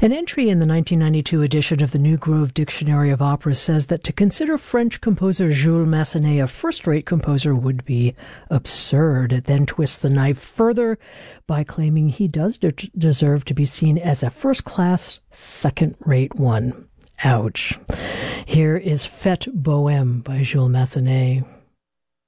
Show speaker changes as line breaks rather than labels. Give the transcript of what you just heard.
An entry in the 1992 edition of the New Grove Dictionary of Operas says that to consider French composer Jules Massenet a first-rate composer would be absurd. It then twists the knife further by claiming he does deserve to be seen as a first-class, second-rate one. Ouch. Here is Fête Bohème by Jules Massenet.